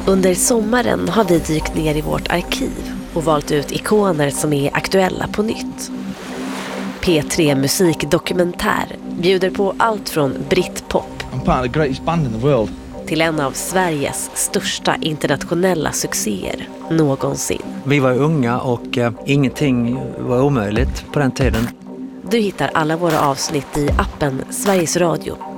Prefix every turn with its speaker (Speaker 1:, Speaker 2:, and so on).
Speaker 1: Under sommaren har vi dykt ner i vårt arkiv och valt ut ikoner som är aktuella på nytt. P3 Musikdokumentär bjuder på allt från Britpop till en av Sveriges största internationella succéer någonsin.
Speaker 2: Vi var unga och ingenting var omöjligt på den tiden.
Speaker 1: Du hittar alla våra avsnitt i appen Sveriges Radio